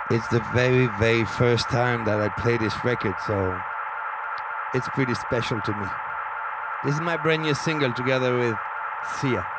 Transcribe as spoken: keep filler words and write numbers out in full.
It's the very, very first time that I play this record, so it's pretty special to me. This is my brand new single together with Sia.